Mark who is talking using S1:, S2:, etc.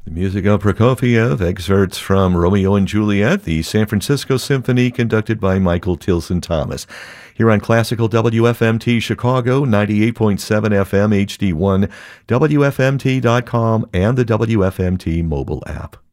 S1: The music of Prokofiev, excerpts from Romeo and Juliet, the San Francisco Symphony conducted by Michael Tilson Thomas. Here on Classical WFMT Chicago, 98.7 FM HD1, WFMT.com, and the WFMT mobile app.